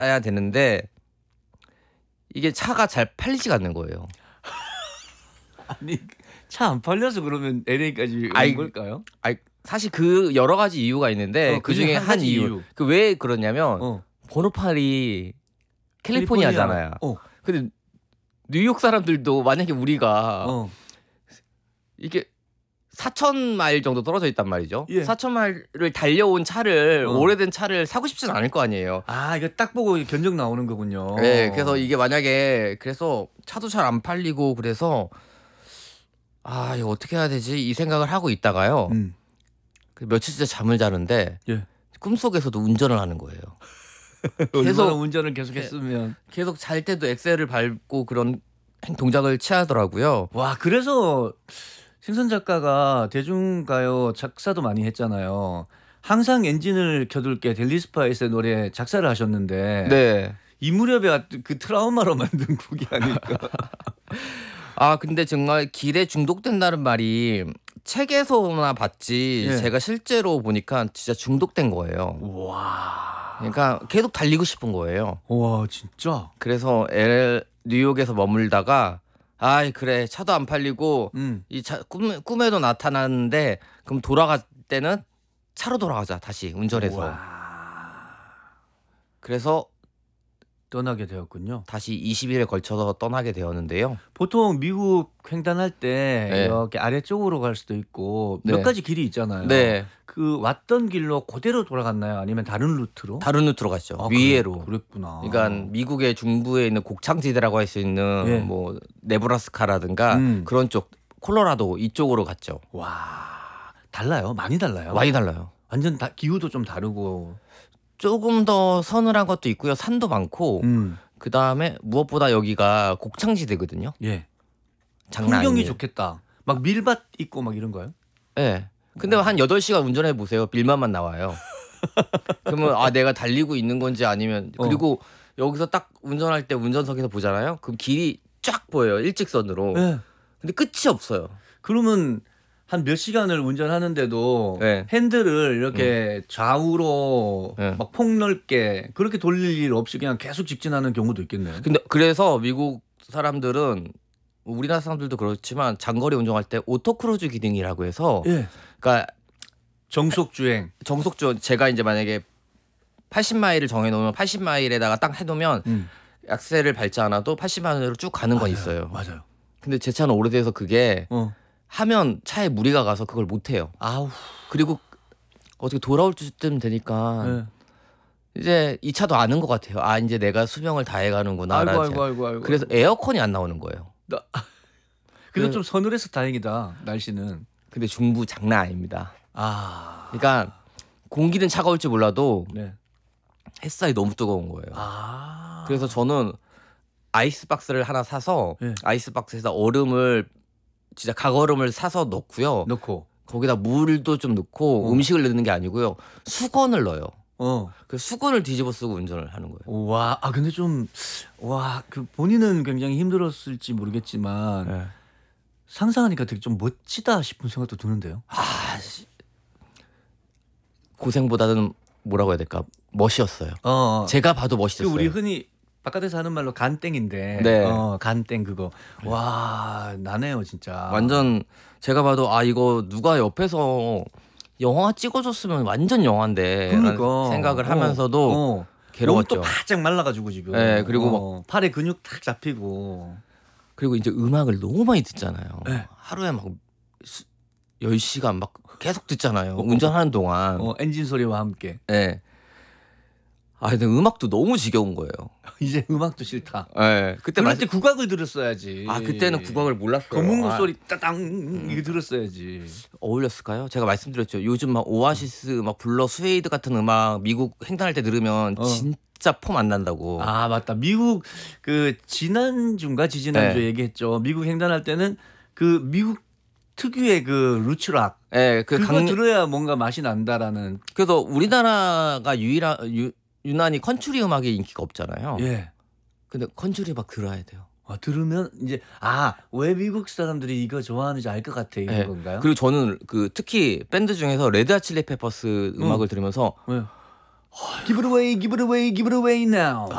되는데 이게 차가 잘 팔리지가 않는 거예요. 아니 차 안 팔려서 그러면 LA까지 온 아이, 걸까요? 아니 사실 그 여러 가지 이유가 있는데 그 중에 한 가지 이유. 그 왜 그러냐면 번호판이 캘리포니아잖아요. 근데 뉴욕 사람들도 만약에 우리가 이게 4,000마일 정도 떨어져 있단 말이죠. 예. 4,000마일을 달려온 차를 오래된 차를 사고 싶진 않을 거 아니에요. 아 이거 딱 보고 견적 나오는 거군요. 네, 그래서 이게 만약에 그래서 차도 잘 안 팔리고 그래서 아 이거 어떻게 해야 되지 이 생각을 하고 있다가요. 그 며칠째 잠을 자는데 예. 꿈속에서도 운전을 하는 거예요. 계속 운전을 계속했으면 계속 잘 때도 엑셀을 밟고 그런 동작을 취하더라고요. 와 그래서 생선 작가가 대중가요 작사도 많이 했잖아요. 항상 엔진을 켜둘게 델리스파이스의 노래 작사를 하셨는데 네. 이 무렵에 그 트라우마로 만든 곡이 아닐까. 아 근데 정말 길에 중독된다는 말이 책에서나 봤지 예. 제가 실제로 보니까 진짜 중독된 거예요. 와. 그러니까 계속 달리고 싶은 거예요. 와 진짜. 그래서 뉴욕에서 머물다가 아이 그래 차도 안 팔리고 이 차 꿈에도 나타나는데 그럼 돌아갈 때는 차로 돌아가자 다시 운전해서. 와. 그래서 떠나게 되었군요. 다시 20일에 걸쳐서 떠나게 되었는데요. 보통 미국 횡단할 때 네. 이렇게 아래쪽으로 갈 수도 있고 네. 몇 가지 길이 있잖아요. 네. 그 왔던 길로 그대로 돌아갔나요? 아니면 다른 루트로? 다른 루트로 갔죠. 아, 위에로. 그랬구나. 그러니까 미국의 중부에 있는 곡창지대라고 할 수 있는 예. 뭐 네브라스카라든가 그런 쪽 콜로라도 이쪽으로 갔죠. 와 달라요? 많이 달라요? 많이 달라요. 완전 기후도 좀 다르고. 조금 더 서늘한 것도 있고요. 산도 많고 그다음에 무엇보다 여기가 곡창지대거든요. 예. 장난 풍경이 아니에요. 좋겠다. 막 밀밭 있고 막 이런 거요? 네. 근데 한 8시간 운전해 보세요. 빌만만 나와요. 그러면 아 내가 달리고 있는 건지 아니면 그리고 여기서 딱 운전할 때 운전석에서 보잖아요. 그럼 길이 쫙 보여요. 일직선으로. 예. 근데 끝이 없어요. 그러면 한 몇 시간을 운전하는데도 네. 핸들을 이렇게 좌우로 네. 막 폭넓게 그렇게 돌릴 일 없이 그냥 계속 직진하는 경우도 있겠네요. 근데 그래서 미국 사람들은 우리나라 사람들도 그렇지만 장거리 운전할 때 오토크루즈 기능이라고 해서 예. 그러니까 정속 주행. 정속주 제가 이제 만약에 80마일을 정해놓으면 80마일에다가 딱 해놓으면 악셀을 밟지 않아도 80마일로 쭉 가는 건 있어요. 맞아요. 근데 제 차는 오래돼서 그게 하면 차에 무리가 가서 그걸 못 해요. 아우. 그리고 어떻게 돌아올 때쯤 되니까 이제 이 차도 아는 것 같아요. 아 이제 내가 수명을 다해가는구나. 아이고. 그래서 에어컨이 안 나오는 거예요. 그래도 좀 서늘해서 다행이다. 날씨는. 근데 중부 장난 아닙니다. 아. 그러니까 공기는 차가울지 몰라도 네. 햇살이 너무 뜨거운 거예요. 아. 그래서 저는 아이스박스를 하나 사서 네. 아이스박스에다 얼음을 진짜 각얼음을 사서 넣고요. 넣고 거기다 물도 좀 넣고 음식을 넣는 게 아니고요. 수건을 넣어요. 그 수건을 뒤집어 쓰고 운전을 하는 거예요. 와, 근데 좀 그 본인은 굉장히 힘들었을지 모르겠지만 네. 상상하니까 되게 좀 멋지다 싶은 생각도 드는데요. 고생보다는 뭐라고 해야 될까? 멋이었어요. 제가 봐도 멋있었어요. 우리 흔히 바깥에서 하는 말로 간땡인데, 네. 간땡 그거. 와, 나네요 진짜. 완전 제가 봐도 아 이거 누가 옆에서 영화 찍어줬으면 완전 영화인데 그러니까. 생각을 하면서도 괴로웠죠. 몸도 바짝 말라가지고 지금. 네, 그리고 막 팔에 근육 탁 잡히고. 그리고 이제 음악을 너무 많이 듣잖아요. 네. 하루에 막 10시간 막 계속 듣잖아요. 운전하는 동안. 엔진 소리와 함께. 네. 아 근데 음악도 너무 지겨운 거예요. 이제 음악도 싫다. 네. 그럴 때 국악을 들었어야지. 그때는 국악을 몰랐어요. 검은고 소리 따당 이거 들었어야지. 어울렸을까요? 제가 말씀드렸죠. 요즘 막 오아시스, 막 블러 스웨이드 같은 음악 미국 횡단할 때 들으면 진짜 폼 안 난다고. 아 맞다. 미국 그 지난주인가 지지난주에 얘기했죠. 미국 횡단할 때는 그 미국 특유의 그 루츠락. 네, 그거 들어야 뭔가 맛이 난다라는. 그래서 우리나라가 유난히 컨츄리 음악에 인기가 없잖아요. 예. 근데 컨츄리 막 들어야 돼요. 들으면 이제 왜 미국 사람들이 이거 좋아하는지 알 것 같아 이런 건가요? 그리고 저는 그 특히 밴드 중에서 레드 핫 칠리 페퍼스 음악을 들으면서 Give it away, give it away, give it away now.